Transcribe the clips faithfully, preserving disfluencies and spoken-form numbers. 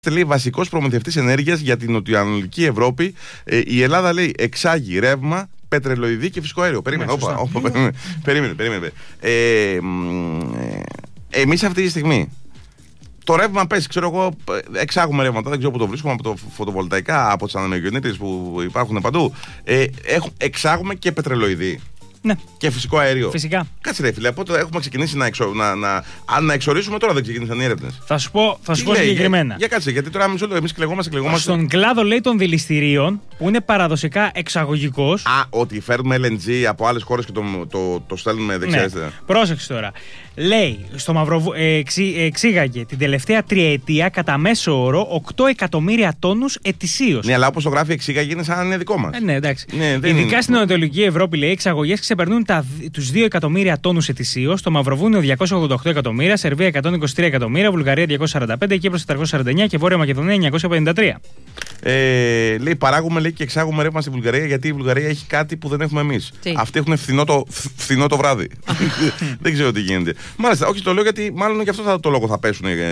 Λέει βασικός προμηθευτής ενέργειας για την νοτιοανατολική Ευρώπη. Ε, η Ελλάδα, λέει, εξάγει ρεύμα, πετρελοειδή και φυσικό αέριο. Περίμενε, όπα, όπα, περίμενε, περίμενε, περίμενε. Ε, ε, εμείς αυτή τη στιγμή το ρεύμα πέσει, ξέρω εγώ, εξάγουμε ρεύματα, δεν ξέρω πού το βρίσκουμε, από το φωτοβολταϊκά, από τις ανανεογεννήτριες που υπάρχουν παντού. Ε, έχουμε, εξάγουμε και πετρελοειδή. Ναι. Και φυσικό αέριο. Φυσικά. Κάτσε ρε φίλε, από τότε έχουμε ξεκινήσει να, εξο, να, να, αν να εξορίσουμε, τώρα δεν ξεκίνησαν οι έρευνες. Θα σου πω, θα σου πω συγκεκριμένα. Για, για κάτσε, γιατί τώρα μισό λεπτό, εμείς κλεγόμαστε, κλεγόμαστε. Στον κλάδο, λέει, των δηληστηρίων, που είναι παραδοσιακά εξαγωγικός. Α, ότι φέρνουμε ελ εν τζι από άλλες χώρες και το, το, το στέλνουμε δεξιά-αριστερά. Ναι. Πρόσεξε τώρα. Λέει, στο Μαυροβου... ε, εξή... εξήγαγε την τελευταία τριετία κατά μέσο όρο οκτώ εκατομμύρια τόνους ετησίως. Ναι, αλλά όπως το γράφει εξήγαγε είναι σαν να είναι δικό μας. Ε, ναι, εντάξει. Ναι, δεν Ειδικά είναι... στην Ανατολική Ευρώπη, λέει, οι εξαγωγές ξεπερνούν τα... τους δύο εκατομμύρια τόνους ετησίως. Στο Μαυροβούνιο διακόσια ογδόντα οκτώ εκατομμύρια, Σερβία εκατόν είκοσι τρία εκατομμύρια, Βουλγαρία διακόσια σαράντα πέντε, Κύπρος τετρακόσια σαράντα εννέα και Βόρεια Μακεδονία εννιακόσια πενήντα τρία. Ε, λέει, παράγουμε, λέει, και εξάγουμε ρεύμα στη Βουλγαρία, γιατί η Βουλγαρία έχει κάτι που δεν έχουμε εμείς. Αυτοί έχουν φθηνό το, φθηνό το βράδυ. Δεν ξέρω τι γίνεται. Μάλιστα, όχι, το λέω γιατί μάλλον γι' αυτό θα, το λόγο θα πέσουν ε,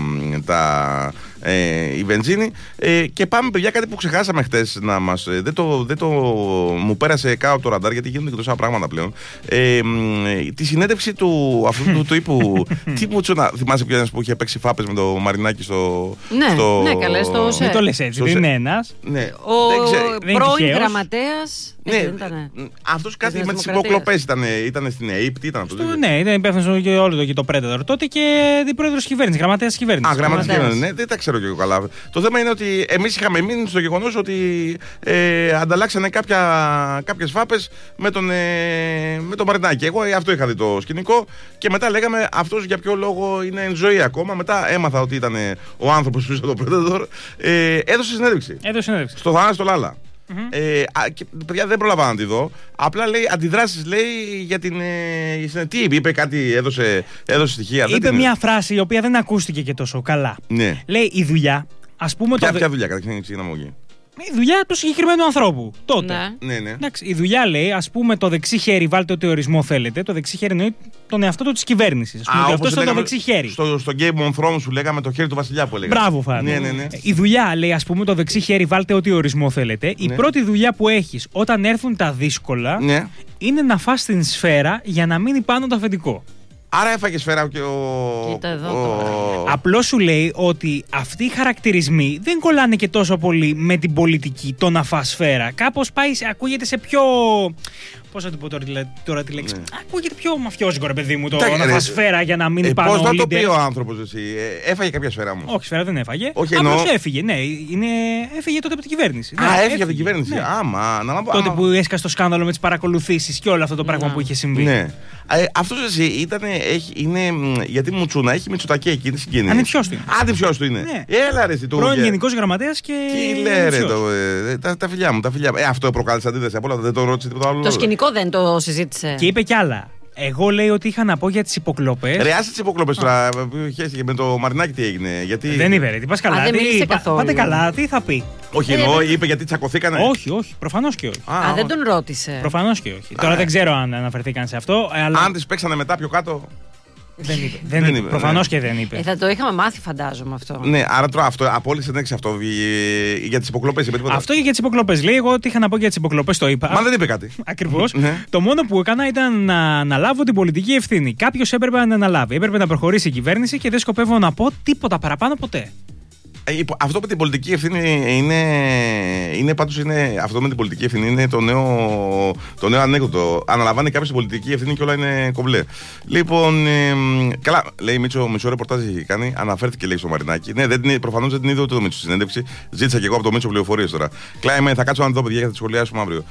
τα, ε, οι βενζίνοι. Ε, και πάμε, παιδιά, κάτι που ξεχάσαμε χτες να μας. Ε, δεν, το, δεν το μου πέρασε κάτω από το ραντάρ, γιατί γίνονται και τόσα πράγματα πλέον. Ε, ε, τη συνέντευξη του αυτού του τύπου. Τι Μουτσούνα, θυμάσαι ποιο που είχε παίξει φάπες με το Μαρινάκι στο. Ναι, στο, ναι, καλέ, στο ΣΕ. Μην το λες έτσι, δεν είναι ένας. Ναι, ο πρώην γραμματέας. Ναι, αυτός κάτι με τις υποκλοπές ήταν, ήταν στην ΕΕΠ, τι ήταν αυτό. Ναι, ήταν υπεύθυνος για όλο το, το Predator τότε και αντιπρόεδρος της κυβέρνησης, γραμματέας της κυβέρνησης. Α, γραμματέας της κυβέρνησης, ναι, δεν τα ξέρω και εγώ καλά. Το θέμα είναι ότι εμείς είχαμε μείνει στο γεγονός ότι ε, ανταλλάξανε κάποια, κάποιες φάπες με τον, ε, με τον Μαρινάκη. Εγώ αυτό είχα δει το σκηνικό και μετά λέγαμε αυτός για ποιο λόγο είναι εν ζωή ακόμα. Μετά έμαθα ότι ήταν ο άνθρωπος πίσω από το Predator. Ε, έδωσε συνέντευξη. Έδωσε συνέντευξη. Στο Θανάση το Λάλα. Mm-hmm. Ε, α, και, παιδιά, δεν προλαβαίνω να τη δω. Απλά λέει αντιδράσεις, λέει, για την. Ε, τι είπε, είπε κάτι, έδωσε, έδωσε στοιχεία. Είπε την... μια φράση η οποία δεν ακούστηκε και τόσο καλά. Ναι. Λέει η δουλειά. Ας πούμε. Ποια, το... ποια δουλειά, καταρχήν, να μου βγει. Η δουλειά του συγκεκριμένου ανθρώπου. Τότε. Ναι. Ναι, ναι. Εντάξει, η δουλειά, λέει, ας πούμε, το δεξί χέρι, βάλτε ό,τι ορισμό θέλετε. Το δεξί χέρι εννοεί τον εαυτό του της κυβέρνησης. Ας πούμε, αυτό είναι το δεξί χέρι. Στο, στο Game of Thrones σου λέγαμε το χέρι του Βασιλιά που έλεγα. Μπράβο, Φάνη. Ναι, ναι, ναι. Η δουλειά, λέει, ας πούμε, το δεξί χέρι, βάλτε ό,τι ορισμό θέλετε. Η ναι. πρώτη δουλειά που έχεις όταν έρθουν τα δύσκολα ναι. είναι να φας την σφαίρα για να μείνει πάνω το αφεντικό. Άρα έφαγε σφαίρα και ο. Κοίτα εδώ ο... Απλώς σου λέει ότι αυτοί οι χαρακτηρισμοί δεν κολλάνε και τόσο πολύ με την πολιτική, το να φας σφαίρα. Κάπως πάει, ακούγεται σε πιο. Πώς θα την πω τώρα, τώρα τη λέξη. Ναι. Ακούγεται πιο μαφιόζικο, ρε παιδί μου, το Τα, να φας σφαίρα για να μείνει ε, πάνω. Πώς θα το πει ο άνθρωπος, εσύ. Ε, έφαγε κάποια σφαίρα μου. Όχι, σφαίρα δεν έφαγε. Όχι, απλώς εννοώ... έφυγε. Ναι, είναι... έφυγε τότε από την κυβέρνηση. Α, ναι, έφυγε, έφυγε από την κυβέρνηση. Ναι. Άμα, να πω. Τότε που έσκασε το σκάνδαλο με τις παρακολουθήσεις και όλο αυτό το πράγμα ναι. που είχε συμβεί. Ναι. Ε, αυτός εσύ ήταν, έχει, είναι, γιατί Μουτσούνα έχει Μητσοτακή εκεί, είναι συγγενής. Ανιψιός του είναι. Ανιψιός του είναι. Ναι. Έλα ρε, το πρώην γενικός γραμματέας και. Τι λέει ρε, το, ε, τα, τα φιλιά μου, τα φιλιά μου. Ε, αυτό προκάλεσε αντίθεση από όλα, δεν το ρώτησε τίποτα άλλο. Το σκηνικό δεν το συζήτησε. Και είπε κι άλλα. Εγώ, λέει, ότι είχα να πω για τις υποκλοπές. Ρε, άσε τις υποκλοπές τώρα. Χαίρεσε με το Μαρινάκι τι έγινε. Γιατί... Δεν είπε, ρε. Τι πας καλά. Α, δεν μίλησε πα, καθόλου. Πάτε καλά, τι θα πει. Όχι, ε, εννοώ, ε, είπε γιατί τσακωθήκανε. Όχι, όχι. Προφανώς και όχι. Α, Α δεν τον ρώτησε. Προφανώς και όχι. Α, τώρα δεν ξέρω αν αναφερθήκαν σε αυτό. Αλλά... Αν τις παίξανε μετά πιο κάτω. Δεν είπε. Δεν δεν είπε. είπε. Προφανώς ναι. και δεν είπε. Ε, θα το είχαμε μάθει, φαντάζομαι αυτό. Ναι, άρα τώρα αυτό, απόλυσε ενέξει αυτό για τις υποκλοπές. Αυτό και για τις υποκλοπές. Λέει, εγώ ότι είχα να πω για τις υποκλοπές, το είπα. Μα δεν είπε κάτι. Ακριβώς. Ναι. Το μόνο που έκανα ήταν να αναλάβω την πολιτική ευθύνη. Κάποιος έπρεπε να την αναλάβει. Έπρεπε να προχωρήσει η κυβέρνηση και δεν σκοπεύω να πω τίποτα παραπάνω ποτέ. Αυτό με την πολιτική ευθύνη είναι, είναι πάντως είναι, αυτό με την πολιτική ευθύνη είναι το νέο, το νέο ανέκδοτο. Αναλαμβάνει κάποιος την πολιτική ευθύνη και όλα είναι κομπλέ. Λοιπόν, ε, καλά, λέει Μίτσο, μισό ρεπορτάζ έχει κάνει, αναφέρθηκε λέει στο Μαρινάκι. Ναι, δεν, προφανώς δεν την είδε ούτε το Μίτσο στη συνέντευξη. Ζήτησα και εγώ από το Μίτσο πληροφορίες τώρα. Κλάιμε, θα κάτσω να δω παιδιά για θα τη σχολιάσουμε αύριο.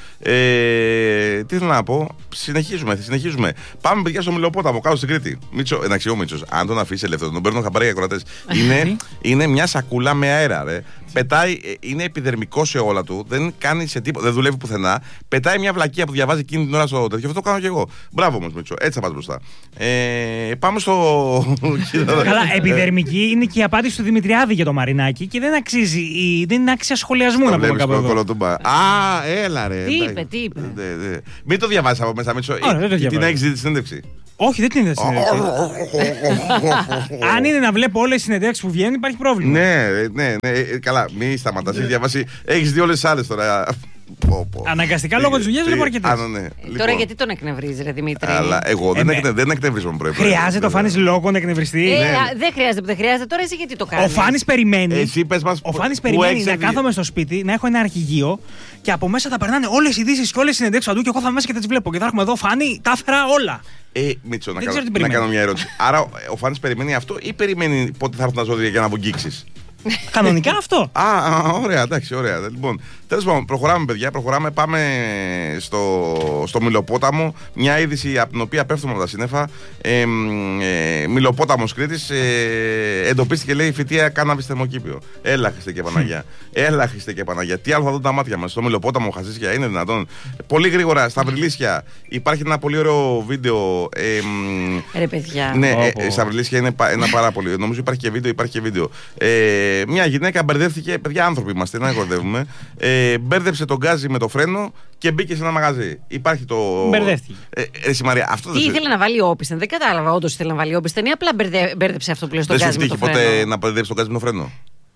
Ε, τι θέλω να πω, συνεχίζουμε, συνεχίζουμε. Πάμε παιδιά στο Μιλοπόταμο, κάτω στην Κρήτη. Μίτσο, εντάξει, ο Μίτσος, αν τον αφήσει ελεύθερο, τον παίρνω χαμπάρι για κορατές. Είναι, είναι μια σακούλα με αέρα, ρε. Πετάει, είναι επιδερμικό σε όλα του, δεν κάνει σε τίποτα, δεν δουλεύει πουθενά. Πετάει μια βλακεία που διαβάζει εκείνη την ώρα στο τέτοιο. Αυτό το κάνω και εγώ. Μπράβο όμως, Μίτσο, έτσι θα πάτε μπροστά. Ε, πάμε στο. Καλά, επιδερμική είναι και η απάντηση του Δημητριάδη για το Μαρινάκι και δεν αξίζει, δεν είναι άξια σχολιασμού να πούμε κάπου εδώ. Α, έλα ρε. Τι είπε, τι είπε. Μην το διαβάσει από μέσα, Μίτσο. Την έχει δει τη συνέντευξη. Όχι, δεν την είδα στη συνέντευξη. Αν είναι να βλέπω όλες τις συνεντεύξεις που βγαίνουν, υπάρχει πρόβλημα. Ναι, ναι, ναι. Καλά, μην σταματάς. Έχει διαβάσει. Έχεις δει όλες τις άλλες τώρα. Πω, πω. Αναγκαστικά λόγω της δουλειάς βλέπω αρκετές. Ναι. Τώρα Λοιπόν, γιατί τον εκνευρίζει, ρε Δημήτρη. αλλά εγώ δεν, Ε, εκνε, δεν εκνευρίζομαι προϋπόθεση. Χρειάζεται ο Φάνης λόγο να εκνευριστεί. Ε, Ναι. α, δεν χρειάζεται που δεν χρειάζεται. Τώρα εσύ γιατί το κάνεις. Ο Φάνης περιμένει. Εσύ πες μας Ο που- Φάνης που περιμένει έχεις να έβγει. κάθομαι στο σπίτι, να έχω ένα αρχηγείο και από μέσα θα περνάνε όλες οι ειδήσεις και όλες οι συνεντεύξεις παντού και εγώ θα είμαι μέσα και θα τις βλέπω. Και θα έχουμε εδώ Φάνη, τα έφερα όλα. Ε, Μίτσο, να, Δεν κάνω, ξέρω τι να περιμένει. κάνω μια ερώτηση. Άρα ο- ο Φάνης περιμένει αυτό ή περιμένει πότε θα έρθουν τα ζώδια για να βογγίξεις? Κανονικά αυτό. Α, α, ωραία, εντάξει, ωραία. Λοιπόν, τέλος πάντων, προχωράμε, παιδιά. Προχωράμε, πάμε στο, στο Μυλοπόταμο. Μια είδηση από την οποία πέφτουμε από τα σύννεφα. Ε, ε, Μυλοπόταμος Κρήτης. Ε, εντοπίστηκε, λέει, φυτεία κάναβης θερμοκήπιο. Έλα, Χριστέ και Παναγιά. Έλα, Χριστέ και Παναγιά. Τι άλλο θα δουν τα μάτια μας. Στο Μυλοπόταμο, χασίσια, είναι δυνατόν? Πολύ γρήγορα, στα Βρυλίσια υπάρχει ένα πολύ ωραίο βίντεο. Ε, Ρε παιδιά. ναι, Πω, ε, πω. ε, στα Βρυλίσια είναι πα- ένα πάρα πολύ. Νομίζω υπάρχει και βίντεο, υπάρχει και βίντεο. Ε, μια γυναίκα μπερδεύτηκε, παιδιά, άνθρωποι είμαστε, να κορδεύουμε. Ε, μπέρδεψε τον γκάζι με το φρένο και μπήκε σε ένα μαγαζί. Υπάρχει το. Μπερδεύτηκε. Ε, ε, εσύ, Μαρία, αυτό Τι δεν σου- ήθελε να βάλει όπισθεν. Δεν κατάλαβα. Όντως ήθελε να βάλει όπισθεν ή απλά μπερδε- μπέρδεψε αυτό που λέει στον δεν σου γκάζι με τύχει το ποτέ φρένο. να μπερδέψει τον γκάζι με το φρένο?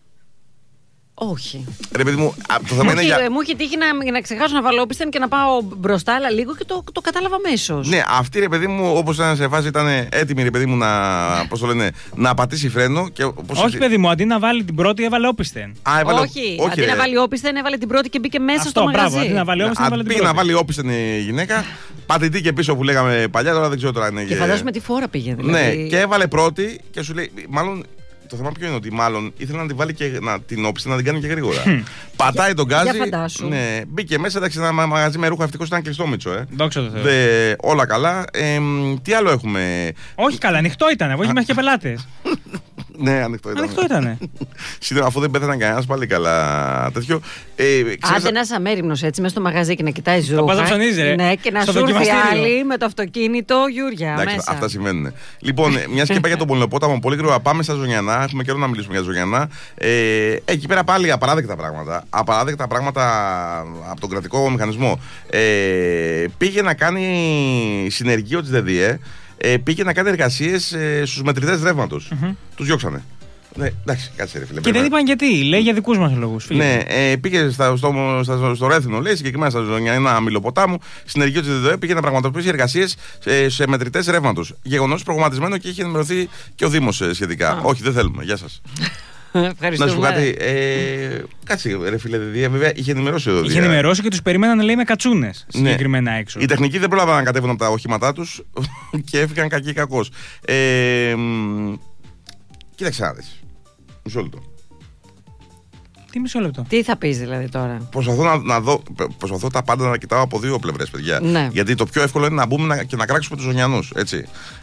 Όχι. Ρε παιδί μου, α, το θέμα Μου είναι έχει, για. μου έχει τύχει να, να ξεχάσω να βάλω όπισθεν και να πάω μπροστά άλλα λίγο και το, το κατάλαβα αμέσως. Ναι, αυτή, ρε παιδί μου, όπως ήταν σε φάση, ήταν έτοιμη, ρε παιδί μου, να, πώς το λένε, να πατήσει φρένο. Και, πώς Όχι, παιδί μου, αντί να βάλει την πρώτη, έβαλε όπισθεν. Α, έβαλε- Όχι, όχι, αντί ρε. να βάλει όπισθεν, έβαλε την πρώτη και μπήκε μέσα Αυτό, στο μπράβο. μαγαζί. Αντί να βάλει όπισθεν, Α, έβαλε την πήγε να πρώτη. βάλει όπισθεν η γυναίκα. Πατητή και πίσω που λέγαμε παλιά, τώρα δεν ξέρω τώρα αν είναι. Και φαντάζομαι τι φόρα πήγε. Δηλαδή. Ναι, και έβαλε πρώτη και σου λέει. Μάλλον το θέμα ποιο είναι ότι μάλλον ήθελε να την βάλει και να την όψει, να την κάνει και γρήγορα. Πατάει τον γκάζι. Για φαντάσου. Ναι, μπήκε μέσα, εντάξει, ένα μα- μαγαζί με ρούχα, ευτυχώς ήταν κλειστό, Μίτσο, ε. Δόξα τω Θεώ. Δε, όλα καλά. Ε, μ, τι άλλο έχουμε? Όχι καλά, ανοιχτό ήταν. Εγώ είχε μέχρι και πελάτες. Ναι, ανοιχτό ήταν. Ανοιχτό ήταν. Σύντομα, αφού δεν πέθανε κανένα, πάλι καλά τέτοιο. Ε, ξέρεις, Άντε να είσαι αμέριμνος έτσι μέσα στο μαγαζί και να κοιτάζει ρούχα. πάντα ψωνίζει, ρε. Ναι, και να Στο σου έρθει δοκιμαστήριο. άλλη με το αυτοκίνητο Γιούρια εντάξει, μέσα. αυτά συμβαίνουν. Λοιπόν, μια και πάει για τον Πολυνοπόταμο, πολύ γρήγορα πάμε στα Ζωνιανά. Έχουμε καιρό να μιλήσουμε για Ζωνιανά. Ε, εκεί πέρα πάλι απαράδεκτα πράγματα. Απαράδεκτα πράγματα από τον κρατικό μηχανισμό. Ε, πήγε να κάνει συνεργείο τη ΔΕΔΙΕ, ε, πήγε να κάνει εργασίες ε, στους μετρητές ρεύματος. Τους διώξανε. Ναι, εντάξει, κάτσε ρε φίλε. Και πρέπει δεν να- είπαν γιατί. Λέει για δικούς μας λόγους. Ναι, ε, πήγε στα, στο, στα, στο Ρέθινο, λέει, συγκεκριμένα στα Ζωνιανά Μυλοποτάμου, συνεργείο τη ΔΕΔΕ, πήγε να πραγματοποιήσει εργασίες σε, σε μετρητές ρεύματος. Γεγονός προγραμματισμένο και είχε ενημερωθεί και ο Δήμος ε, σχετικά. Α. Όχι, δεν θέλουμε. Γεια σας. Ευχαριστούμε. Να σου πω κάτι. Ε, κάτσε, ρε φίλε, ΔΕΔΕ, βέβαια είχε ενημερώσει ο Είχε ενημερώσει και τους περίμεναν, λέει, με κατσούνες συγκεκριμένα έξω. Οι τεχνικοί δεν πρόλαβαν να κατέβουν από τα οχήματά τους και έφυγαν κακοί κακώς. Ε, μ, κοίταξε να δεις. Μισό λεπτό. Τι μισό λεπτό. Τι θα πεις δηλαδή τώρα. Προσπαθώ να, να δω, προσπαθώ τα πάντα να κοιτάω από δύο πλευρές, παιδιά. Ναι. Γιατί το πιο εύκολο είναι να μπούμε να, και να κράξουμε τους Ζωνιανούς. Έτσι.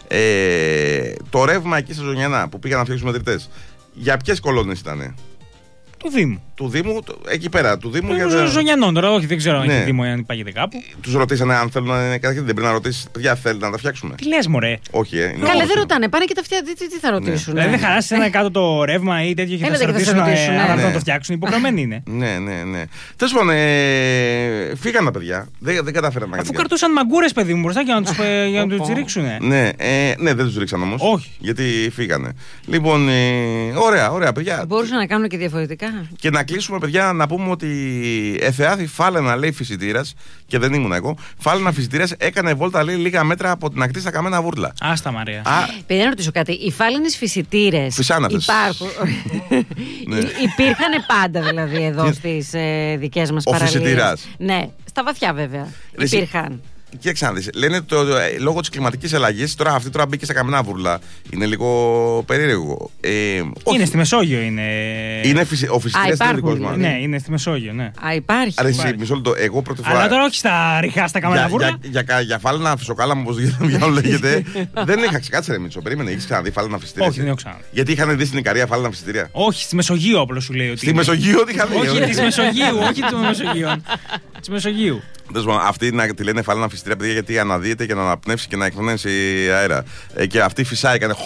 Ε, το ρεύμα εκεί στα Ζωνιανά που πήγαν να φτιάξουν μετρητές, για ποιες κολόνες ήτανε? Του Δήμου. Του Δήμου, το- εκεί πέρα, του Δήμου. Του για τα- Ζωνιανών τώρα, όχι, δεν ξέρω αν Ναι. έχει Δήμο ή αν υπάγεται κάπου. Τους ρωτήσανε αν θέλουν να είναι καταρχήν. Δεν πρέπει να ρωτήσεις, παιδιά, θέλετε να τα φτιάξουμε? Τι λες, μωρέ. Όχι, ε. είναι Καλά, όμως. δεν ρωτάνε. Πάνε και τα αυτιά. Τι, τι, τι θα ρωτήσουν. Δηλαδή δεν χαράσει ένα κάτω το ρεύμα ή τέτοιο και θα Έλα, σε και θα σε ρωτήσουν ρωτήσουν, ε, ναι. αν αυτό Ναι. να το φτιάξουν. Υποχρεωμένοι είναι. Ναι, ναι, ναι. Τέλος πάντων, ε, φύγαν τα παιδιά. Δεν, δεν καταφέραν να Αφού κάνουν. κρατούσαν μαγκούρες, παιδί μου, μπροστά για να τους, ε, για να τους ρίξουν. Ναι, ε, ναι, δεν τους ρίξαν όμως. Όχι. Γιατί φύγανε. Λοιπόν, ε, ωραία, ωραία, παιδιά. Μπορούσαν να κάνουν και διαφορετικά. Και να κλείσουμε, παιδιά, να πούμε ότι Εθεάθη Φάλαινα, λέει, φυσιτήρας, και δεν ήμουν εγώ. Φάλαινα φυσιτήρας έκανε βόλτα, λέει, λίγα μέτρα από την ακτή στα Καμένα Βούρλα. Άστα, Μαρία. Α, Παιδιά, να ρωτήσω κάτι. Οι φάλαινες φυσιτήρες Φυσάνατες. υπάρχουν. Ναι. Υπήρχαν πάντα δηλαδή εδώ στις ε, δικές μας Ο παραλίες. φυσιτήρας. Ναι, στα βαθιά βέβαια. Ρε, εσύ- Υπήρχαν. Και ξαναδείς, λένε το, ε, λόγω της κλιματικής αλλαγής, τώρα αυτή τώρα μπήκε στα Καμένα Βούρλα. Είναι λίγο περίεργο. Ε, όχι. Είναι στη Μεσόγειο, είναι. Είναι φυσι... ο φυσιτήρας είναι υπάρχουν, δικός μας. Ναι, είναι στη Μεσόγειο, ναι. Α, υπάρχει. Άρα εσύ, Υπάρχει. μισό λεπτό, εγώ πρώτη φορά. Αλλά τώρα όχι στα ριχά, στα καμένα για, βούρλα. για, για, για, για φάλαινα φυσοκάλαμα, όπως για όλο λέγεται. Δεν είχα ξεκάτσει, ρε Μίτσο. Περίμενε, έχεις ξαναδεί φάλαινα φυσιτήρια? Όχι, δεν έχω ξαναδεί. Γιατί είχαν δει στην Ικαρία φάλαινα φυσιτήρια? Όχι, στη Μεσογείο απλώ σου λέει ότι. Στη είναι. Μεσογείο τι είχαν δει? Όχι ε? τη Μεσογείου, όχι των Μεσογείων. Τη Μεσογείου. Τέλος πάντων, αυτή να, τη λένε φάλαινα φυσιτήρια, παιδιά, γιατί αναδύεται και να αναπνεύσει και να εκπνεύσει αέρα. Ε, και αυτή φυσάει, κάνει.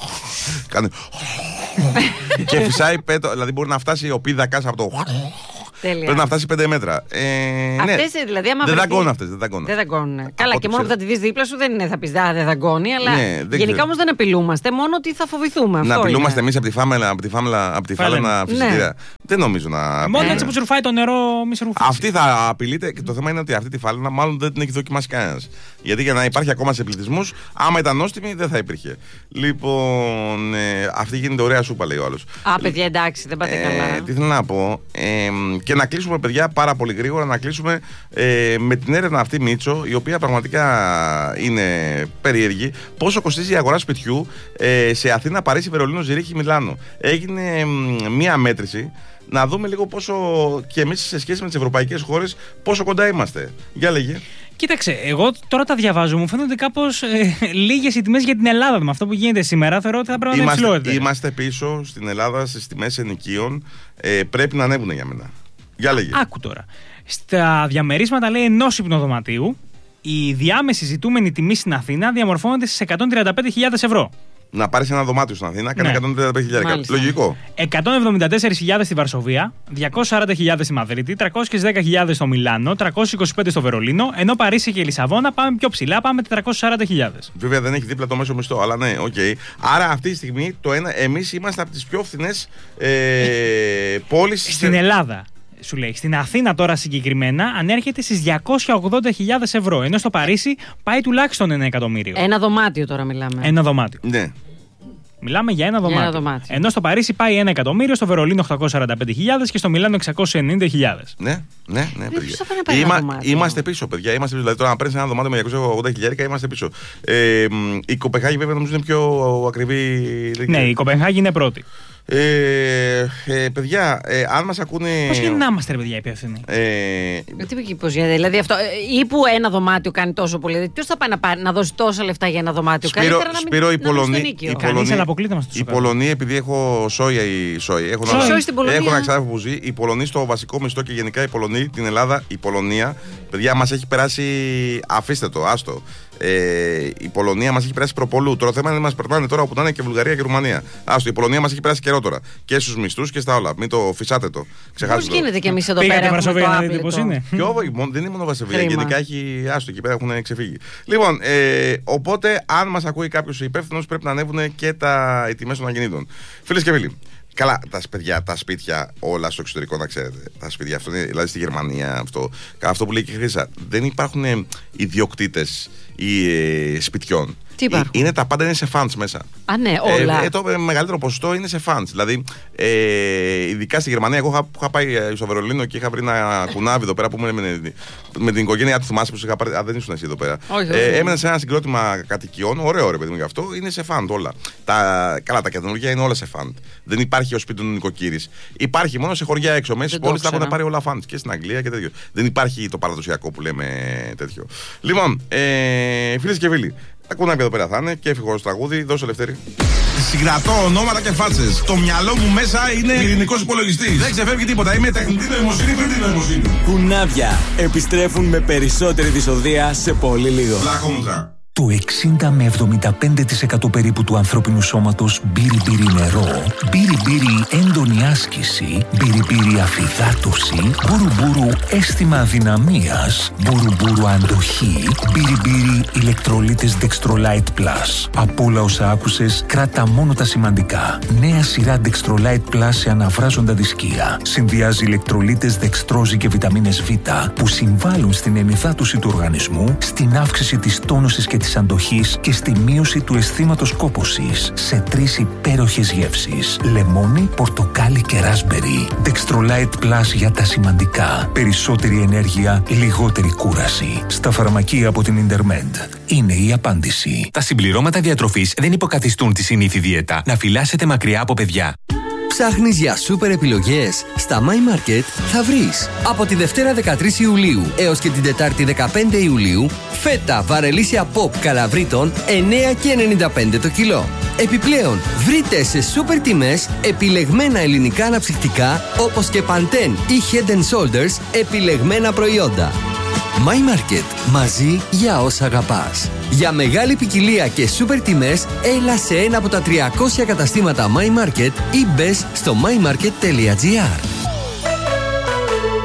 κάνει και φυσάει πέτο, δηλαδή μπορεί να φτάσει ο πίδακας από το. Πρέπει να φτάσει πέντε μέτρα. Ε, αυτές ναι. δηλαδή, άμα δεν βρεθεί... δαγκώνουν αυτές. Δεν δαγκώνουν. Δεν δαγκώνουν. Καλά, και μόνο που θα τη δεις δίπλα σου δεν είναι, θα πεις Α, δεν δαγκώνει. Αλλά ναι, δεν γενικά όμως δεν απειλούμαστε, μόνο ότι θα φοβηθούμε. Να αυτό απειλούμαστε εμείς από τη φάμελα, από τη φάμελα, από τη φάλαινα φυσιτήρα. Ναι. Δεν νομίζω να. Μόνο έτσι που σου ρουφάει το νερό, μη σου ρουφάει. Αυτή θα απειλείται και το θέμα είναι ότι αυτή τη φάλαινα μάλλον δεν την έχει δοκιμάσει κανένας. Γιατί για να υπάρχει ακόμα σε πληθυσμούς, άμα ήταν νόστιμη δεν θα υπήρχε. Λοιπόν, ε, αυτή γίνεται ωραία σούπα, λέει ο άλλος. Α, παιδιά, εντάξει, δεν πάτε ε, καλά. Τι θέλω να πω. Ε, και να κλείσουμε, παιδιά, πάρα πολύ γρήγορα, να κλείσουμε ε, με την έρευνα αυτή, Μίτσο, η οποία πραγματικά είναι περίεργη. Πόσο κοστίζει η αγορά σπιτιού ε, σε Αθήνα, Παρίσι, Βερολίνο, Ζηρίχη, Μιλάνο. Έγινε ε, μία μέτρηση. Να δούμε λίγο πόσο και εμείς σε σχέση με τις ευρωπαϊκές χώρες πόσο κοντά είμαστε. Για λέγε. Κοίταξε, εγώ τώρα τα διαβάζω. Μου φαίνονται κάπως ε, λίγες οι τιμές για την Ελλάδα. Με αυτό που γίνεται σήμερα, θεωρώ ότι θα πρέπει να είναι υψηλότερες. Είμαστε πίσω στην Ελλάδα στις τιμές ενοικίων. Ε, πρέπει να ανέβουν για μένα. Για λέγε. Άκου τώρα. Στα διαμερίσματα, λέει, ενός υπνοδωματίου, η διάμεση ζητούμενη τιμή στην Αθήνα διαμορφώνεται στις εκατόν τριάντα πέντε χιλιάδες ευρώ. Να πάρεις ένα δωμάτιο στην Αθήνα, κάνει ναι. εκατόν τριάντα πέντε χιλιάδες. Λογικό. εκατόν εβδομήντα τέσσερις χιλιάδες στη Βαρσοβία, διακόσιες σαράντα χιλιάδες στη Μαδρίτη, τριακόσιες δέκα χιλιάδες στο Μιλάνο, τριακόσιες είκοσι πέντε στο Βερολίνο, ενώ Παρίσι και Λισαβόνα πάμε πιο ψηλά, πάμε τετρακόσιες σαράντα χιλιάδες. Βέβαια δεν έχει δίπλα το μέσο μισθό, αλλά ναι, οκ. Okay. Άρα αυτή τη στιγμή το ένα, εμείς είμαστε από τις πιο φθηνές ε, πόλεις στην Ελλάδα. Σου λέει, στην Αθήνα τώρα συγκεκριμένα ανέρχεται στις διακόσιες ογδόντα χιλιάδες ευρώ, ενώ στο Παρίσι πάει τουλάχιστον ένα εκατομμύριο. Ένα δωμάτιο τώρα μιλάμε. Ένα δωμάτιο. Ναι. Μιλάμε για ένα δωμάτιο. ένα δωμάτιο. Ενώ στο Παρίσι πάει ένα εκατομμύριο, στο Βερολίνο οκτακόσιες σαράντα πέντε χιλιάδες και στο Μιλάνο εξακόσιες ενενήντα χιλιάδες. Ναι, ναι, ναι, παιδιά. Είμα, είμαστε πίσω, παιδιά. Είμαστε πίσω. Δηλαδή, τώρα να παίρνει ένα δωμάτιο με διακόσιες ογδόντα χιλιάδες, είμαστε πίσω. Ε, η Κοπενχάγη, βέβαια, νομίζω είναι πιο ακριβή. Ναι, η Κοπενχάγη είναι πρώτη. Ε, ε, παιδιά, ε, αν μας ακούνε. Πώς γίνεται να είμαστε, ρε παιδιά, υπεύθυνοι. Ε, Τι πώς γίνεται, δηλαδή αυτό. Ή που ένα δωμάτιο κάνει τόσο πολύ. Δηλαδή, ποιος θα πάει να, πάρει, να δώσει τόσα λεφτά για ένα δωμάτιο. Σπύρο, Καλύτερα να μην Σπύρο, η Πολωνή. Η Πολωνή, επειδή έχω σόια η σόια. Έχω ένα ξάδερφο που ζει. Η Πολωνή στο βασικό μισθό και γενικά η Πολωνή, την Ελλάδα, η Πολωνία, παιδιά, μας έχει περάσει. Αφήστε το, άστο. Ε, η Πολωνία μας έχει περάσει προπολού. Το θέμα είναι ότι μας περνάνε τώρα όπου να είναι και Βουλγαρία και Ρουμανία. Άστο, η Πολωνία μας έχει περάσει καιρό τώρα. Και στους μισθούς και στα όλα. Μην το φυσάτε το. Ξεχάστε πώς γίνεται κι εμείς εδώ Πήγατε πέρα. Βαρσοβία να δείτε πώς είναι. Ποιο, δεν είναι μόνο Βαρσοβία. Γενικά έχει. Άστο, εκεί πέρα έχουν ξεφύγει. Λοιπόν, ε, οπότε αν μας ακούει κάποιος υπεύθυνος, πρέπει να ανέβουν και τα, οι τιμές των ακινήτων. Φίλες και φίλοι. Καλά, τα παιδιά, τα σπίτια όλα στο εξωτερικό, να ξέρετε. Τα σπίτια, αυτό είναι, δηλαδή στη Γερμανία, αυτό, αυτό που λέει και η Χρύσα. Δεν υπάρχουν ιδιοκτήτες ή ε, σπιτιών. Τι υπάρχουν? Είναι τα πάντα είναι σε funds μέσα. Α, ναι, όλα. Ε, ε, το μεγαλύτερο ποσοστό είναι σε funds. Δηλαδή, ε, ειδικά στη Γερμανία, εγώ είχα, είχα πάει στο Βερολίνο και είχα βρει ένα κουνάβι εδώ πέρα που ήμουν με, με την οικογένειά του. Θυμάσαι που είχα πάρει. Α, δεν ήσουν εσύ εδώ πέρα. Όχι, ε, έμενα σε ένα συγκρότημα κατοικιών. Ωραίο, ρε παιδί μου, γι' αυτό. Είναι σε fund όλα. Τα, καλά, τα καινούργια είναι όλα σε fund. Δεν υπάρχει ω σπίτι του νοικοκύρη. Υπάρχει μόνο σε χωριά έξω. Μέσα στι πόλει τα έχουν πάρει όλα funds και στην Αγγλία και τέτοιο. Δεν υπάρχει το παραδοσιακό που λέμε τέτοιο. Λοιπόν, ε, φίλες και φίλοι. Τα κουνάκια εδώ πέρα θα είναι και εύχο τραγούδι. Δώσε Λευτέρη. Συγκρατώ ονόματα και φάτσες. Το μυαλό μου μέσα είναι πυρηνικός υπολογιστής. Δεν ξεφεύγει τίποτα. Είμαι τεχνητή νοημοσύνη πριν την νοημοσύνη. Κουνάβια επιστρέφουν με περισσότερη δυσοδεία σε πολύ λίγο. Λακόμουτρα. Το εξήντα με εβδομήντα πέντε τοις εκατό περίπου του ανθρώπινου σώματος μπύρι-μπύρι νερό, μπύρι-μπύρι έντονη άσκηση, μπύρι-μπύρι αφυδάτωση, μπουρου-μπουρου αίσθημα αδυναμίας, μπουρου-μπουρου αντοχή, μπύρι-μπύρι ηλεκτρολίτες Dextrolite Plus. Από όλα όσα άκουσες, κράτα μόνο τα σημαντικά. Νέα σειρά Dextrolite Plus σε αναβράζοντα δισκία. Συνδυάζει ηλεκτρολίτες δεξτρόζη και βιταμίνες Β που συμβάλλουν στην ενυδάτωση του οργανισμού, στην αύξηση της τόνωσης και της αντοχής και στη μείωση του αισθήματος κόπωσης σε τρεις υπέροχες γεύσεις: λεμόνι, πορτοκάλι και ράσμπερι. Dextrolite Plus για τα σημαντικά. Περισσότερη ενέργεια, λιγότερη κούραση. Στα φαρμακεία από την Intermed. Είναι η απάντηση. Τα συμπληρώματα διατροφής δεν υποκαθιστούν τη συνήθη δίαιτα. Να φυλάσσετε μακριά από παιδιά. Ψάχνεις για σούπερ επιλογές? Στα My Market θα βρεις. Από τη Δευτέρα δεκατρείς Ιουλίου έως και την Τετάρτη δεκαπέντε Ιουλίου, φέτα βαρελίσια pop καλαβρίτων εννέα και ενενήντα πέντε το κιλό. Επιπλέον, βρείτε σε σούπερ τιμές επιλεγμένα ελληνικά αναψυκτικά όπως και Pantene ή Head and Shoulders επιλεγμένα προϊόντα. My Market. Μαζί για όσα αγαπάς. Για μεγάλη ποικιλία και σούπερ τιμές, έλα σε ένα από τα τριακόσια καταστήματα My Market ή μπες στο my market τελεία gr.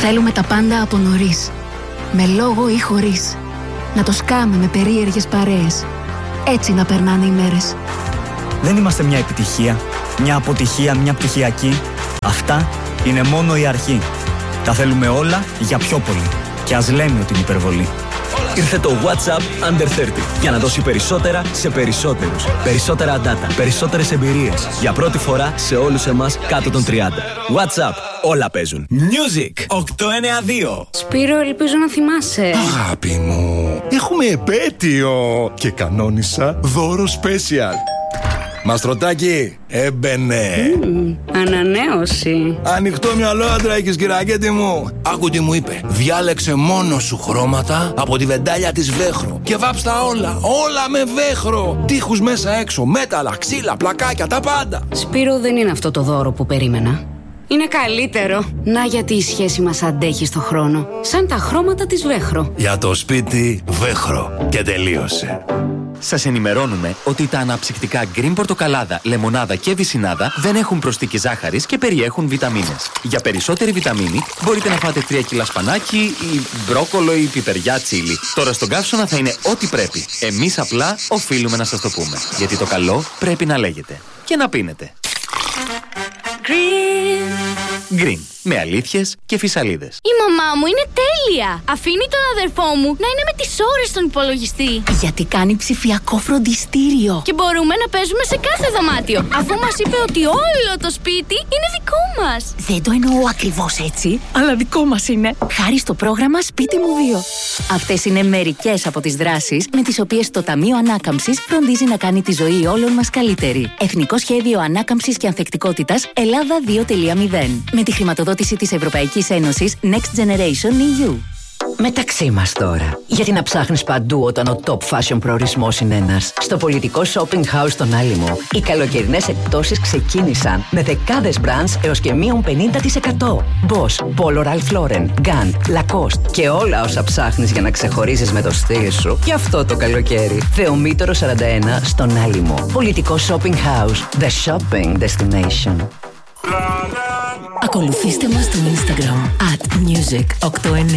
Θέλουμε τα πάντα από νωρίς. Με λόγο ή χωρίς. Να το σκάμε με περίεργες παρέες. Έτσι να περνάνε οι μέρες. Δεν είμαστε μια επιτυχία, μια αποτυχία, μια πτυχιακή. Αυτά είναι μόνο η αρχή. Τα θέλουμε όλα για πιο πολύ. Και ας λέμε ότι είναι υπερβολή. Ήρθε το WhatsApp Under τριάντα για να δώσει περισσότερα σε περισσότερους. Περισσότερα data, περισσότερες εμπειρίες. Για πρώτη φορά σε όλους εμάς κάτω των τριάντα. WhatsApp, όλα παίζουν. Music οκτακόσια ενενήντα δύο. Σπύρο, ελπίζω να θυμάσαι. Αγάπη μου, έχουμε επέτειο και κανόνισα δώρο special. Μαστρωτάκι, έμπαινε. Mm, ανανέωση. Ανοιχτό μυαλό άντρα έχεις, κυρακέτη μου. Άκου τι μου είπε. Διάλεξε μόνο σου χρώματα από τη βεντάλια της Βέχρο και βάψτα όλα, όλα με Βέχρο. Τείχους μέσα έξω, μέταλλα, ξύλα, πλακάκια, τα πάντα. Σπύρο, δεν είναι αυτό το δώρο που περίμενα. Είναι καλύτερο. Να γιατί η σχέση μας αντέχει στο χρόνο. Σαν τα χρώματα της Βέχρο. Για το σπίτι Βέχρο. Και τελείωσε. Σας ενημερώνουμε ότι τα αναψυκτικά Green Πορτοκαλάδα, Λεμονάδα και Βυσσινάδα δεν έχουν προσθήκη ζάχαρης και περιέχουν βιταμίνες. Για περισσότερη βιταμίνη μπορείτε να φάτε τρία κιλά σπανάκι ή μπρόκολο ή πιπεριά τσίλι. Τώρα στον καύσωνα θα είναι ό,τι πρέπει. Εμείς απλά οφείλουμε να σας το πούμε. Γιατί το καλό πρέπει να λέγεται. Και να πίνετε. Green. Green. Με αλήθειες και φυσαλίδες. Η μαμά μου είναι τέλεια. Αφήνει τον αδερφό μου να είναι με τις ώρες στον υπολογιστή. Γιατί κάνει ψηφιακό φροντιστήριο. Και μπορούμε να παίζουμε σε κάθε δωμάτιο. Αφού μας είπε ότι όλο το σπίτι είναι δικό μας. Δεν το εννοώ ακριβώς έτσι, αλλά δικό μας είναι. Χάρη στο πρόγραμμα Σπίτι μου δύο. Αυτές είναι μερικές από τις δράσεις με τις οποίες το Ταμείο Ανάκαμψης φροντίζει να κάνει τη ζωή όλων μας καλύτερη. Εθνικό Σχέδιο Ανάκαμψης και Ανθεκτικότητας Ελλάδα δύο τελεία μηδέν. Με τη χρηματοδότηση της Ευρωπαϊκής Ένωσης Next Generation ι γιου. Μεταξύ μας τώρα. Γιατί να ψάχνεις παντού όταν ο top fashion προορισμός είναι ένας. Στο πολιτικό shopping house στον Άλυμο, οι καλοκαιρινές εκπτώσεις ξεκίνησαν με δεκάδες brands έως και μείον πενήντα τοις εκατό. Boss, Polo Ralph Lauren, Gant, Lacoste και όλα όσα ψάχνεις για να ξεχωρίζεις με το στυλ σου για αυτό το καλοκαίρι. Θεομήτωρο σαράντα ένα στον Άλυμο. Πολιτικό shopping house. The shopping destination. Ακολουθήστε μας στο Instagram at music οκτακόσια εννέα.